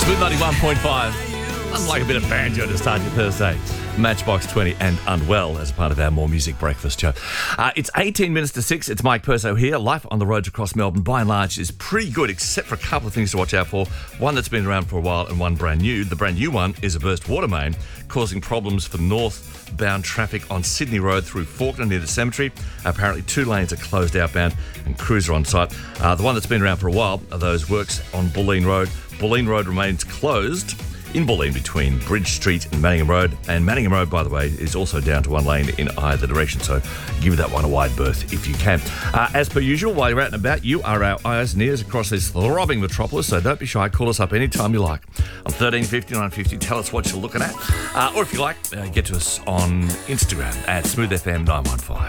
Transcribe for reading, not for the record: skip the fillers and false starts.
Smooth 91.5. Nothing like a bit of banjo to start your Thursday. Matchbox 20 and Unwell as a part of our More Music Breakfast show. It's 18 minutes to 6. It's Mike Perso here. Life on the roads across Melbourne, by and large, is pretty good, except for a couple of things to watch out for. One that's been around for a while and one brand new. The brand new one is a burst water main causing problems for northbound traffic on Sydney Road through Fawkner near the cemetery. Apparently 2 lanes are closed outbound and crews are on site. The one that's been around for a while are those works on Bulleen Road. Bulleen Road remains closed in Bulleen between Bridge Street and Manningham Road. And Manningham Road, by the way, is also down to 1 lane in either direction, so give that one a wide berth if you can. As per usual, while you're out and about, you are our eyes and ears across this throbbing metropolis, so don't be shy. Call us up anytime you like on 1350 950. Tell us what you're looking at. Or if you like, get to us on Instagram at SmoothFM915.